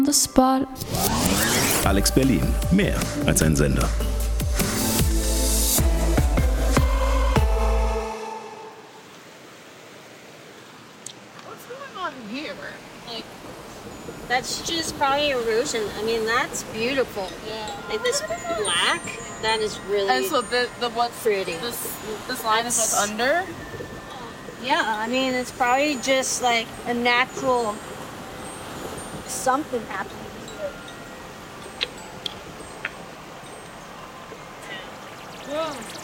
the spot. Alex Berlin, mehr als ein Sender. What's going on here? Like, that's just probably erosion. I mean, that's beautiful. Yeah. Like this black, that is really And so the what's pretty. This line is what's under? Yeah, I mean, it's probably just like a natural something happening here. Yeah.